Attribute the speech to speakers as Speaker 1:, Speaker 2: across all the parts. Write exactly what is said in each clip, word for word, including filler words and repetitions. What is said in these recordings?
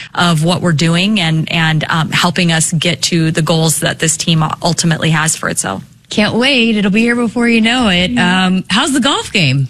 Speaker 1: of what we're doing and, and um, helping us get to the goals that this team ultimately has for itself.
Speaker 2: Can't wait. It'll be here before you know it. Um, how's the golf game?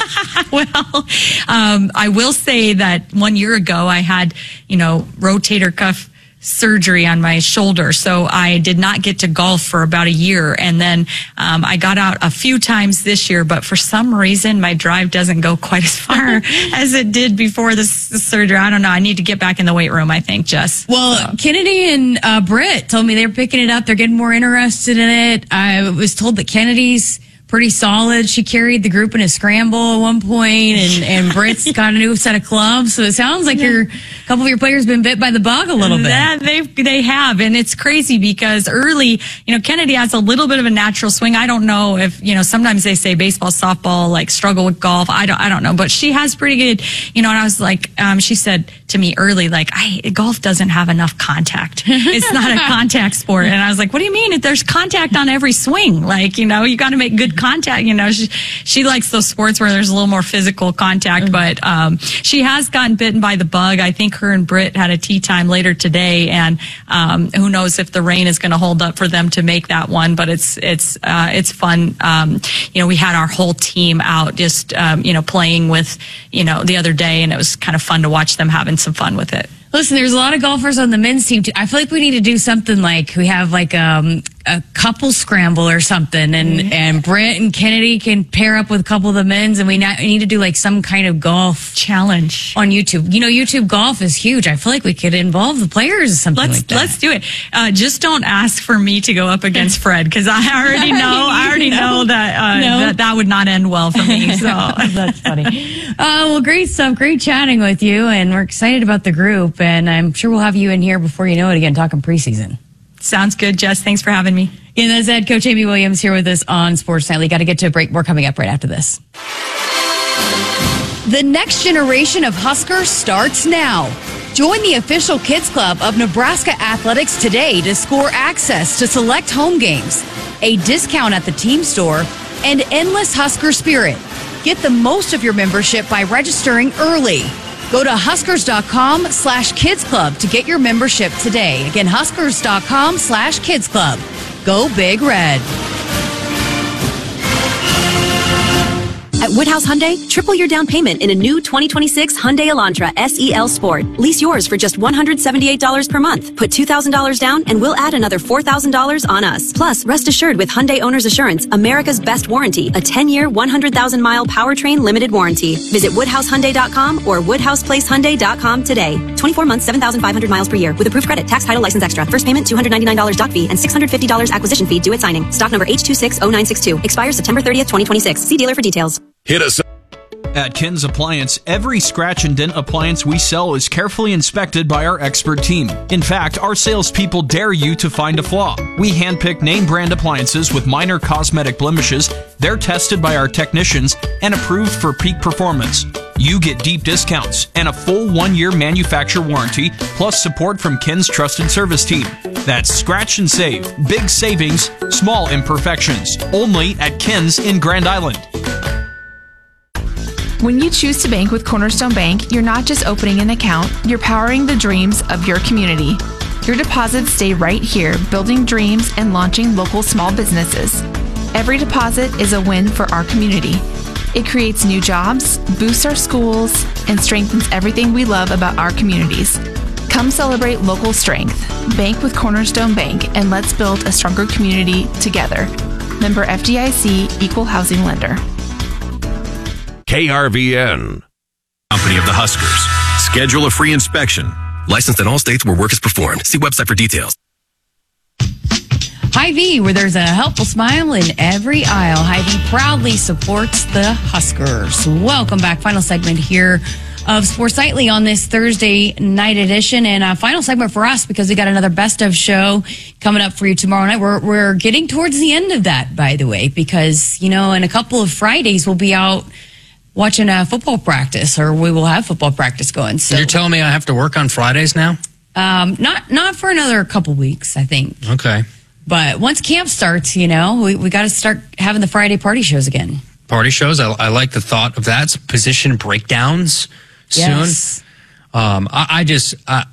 Speaker 1: Well, um, I will say that one year ago I had, you know, rotator cuff surgery on my shoulder. So I did not get to golf for about a year. And then um, I got out a few times this year, but for some reason my drive doesn't go quite as far as it did before this surgery. I don't know. I need to get back in the weight room, I think, Jess.
Speaker 2: Well, so. Kennedy and uh, Britt told me they're picking it up. They're getting more interested in it. I was told that Kennedy's pretty solid. She carried the group in a scramble at one point, and, and Britt's got a new set of clubs. So it sounds like yeah. your, a couple of your players been bit by the bug a little bit.
Speaker 1: That they they have, and it's crazy because early, you know, Kennedy has a little bit of a natural swing. I don't know if, you know, sometimes they say baseball, softball, like struggle with golf. I don't, I don't know, but she has pretty good, you know, and I was like, um, she said to me early, like, I, golf doesn't have enough contact. It's not a contact sport. And I was like, what do you mean? If there's contact on every swing, like, you know, you got to make good contact. You know, she, she likes those sports where there's a little more physical contact, mm-hmm. but um, she has gotten bitten by the bug. I think her and Britt had a tee time later today, and um, who knows if the rain is going to hold up for them to make that one. But it's it's uh, it's fun. Um, you know, we had our whole team out just um, you know playing with you know the other day, and it was kind of fun to watch them having some fun with it.
Speaker 2: Listen, there's a lot of golfers on the men's team too. I feel like we need to do something like we have like um, a couple scramble or something, and mm-hmm. and Britt and Kennedy can pair up with a couple of the men's, and we, not, we need to do like some kind of golf
Speaker 1: challenge
Speaker 2: on YouTube. You know, YouTube golf is huge. I feel like we could involve the players or something
Speaker 1: let's,
Speaker 2: like that.
Speaker 1: Let's do it. Uh, just don't ask for me to go up against Fred, because I already know. I already know that, uh,
Speaker 2: no.
Speaker 1: that that would not end well for me. So
Speaker 2: that's funny. Uh, well, great stuff. Great chatting with you, and we're excited about the group. And I'm sure we'll have you in here before you know it again, talking preseason.
Speaker 1: Sounds good, Jess. Thanks for having me.
Speaker 2: And that's head coach Amy Williams here with us on Sports Nightly. Got to get to a break. More coming up right after this. The next generation of Huskers starts now. Join the official Kids Club of Nebraska Athletics today to score access to select home games, a discount at the team store, and endless Husker spirit. Get the most of your membership by registering early. Go to huskers.com slash kids club to get your membership today. Again, huskers.com slash kids club. Go Big Red.
Speaker 3: At Woodhouse Hyundai, triple your down payment in a new twenty twenty-six Hyundai Elantra S E L Sport. Lease yours for just one hundred seventy-eight dollars per month. Put two thousand dollars down and we'll add another four thousand dollars on us. Plus, rest assured with Hyundai Owner's Assurance, America's best warranty, a ten-year, one hundred thousand mile powertrain limited warranty. Visit woodhouse hyundai dot com or woodhouse place hyundai dot com today. twenty-four months, seven thousand five hundred miles per year with approved credit, tax, title, license extra. First payment, two hundred ninety-nine dollars doc fee and six hundred fifty dollars acquisition fee due at signing. Stock number H two six zero nine six two. Expires September thirtieth, twenty twenty-six. See dealer for details.
Speaker 4: Hit us up.
Speaker 5: At Ken's Appliance, every scratch and dent appliance we sell is carefully inspected by our expert team. In fact, our salespeople dare you to find a flaw. We handpick name brand appliances with minor cosmetic blemishes. They're tested by our technicians and approved for peak performance. You get deep discounts and a full one-year manufacturer warranty, plus support from Ken's trusted service team. That's scratch and save. Big savings, small imperfections. Only at Ken's in Grand Island.
Speaker 6: When you choose to bank with Cornerstone Bank, you're not just opening an account, you're powering the dreams of your community. Your deposits stay right here, building dreams and launching local small businesses. Every deposit is a win for our community. It creates new jobs, boosts our schools, and strengthens everything we love about our communities. Come celebrate local strength. Bank with Cornerstone Bank, and let's build a stronger community together. Member F D I C, Equal Housing Lender.
Speaker 4: K R V N.
Speaker 7: Company of the Huskers. Schedule a free inspection. Licensed in all states where work is performed. See website for details.
Speaker 2: Hy-Vee, where there's a helpful smile in every aisle. Hy-Vee proudly supports the Huskers. Welcome back. Final segment here of Sports Nightly on this Thursday night edition. And a final segment for us because we got another best of show coming up for you tomorrow night. We're, we're getting towards the end of that, by the way, because, you know, in a couple of Fridays, we'll be out watching a football practice, or we will have football practice going. So
Speaker 8: you're telling me I have to work on Fridays now?
Speaker 2: Um, not not for another couple weeks, I think.
Speaker 8: Okay.
Speaker 2: But once camp starts, you know, we, we got to start having the Friday party shows again.
Speaker 8: Party shows? I, I like the thought of that. Position breakdowns soon.
Speaker 2: Yes.
Speaker 8: Um, I, I just, I,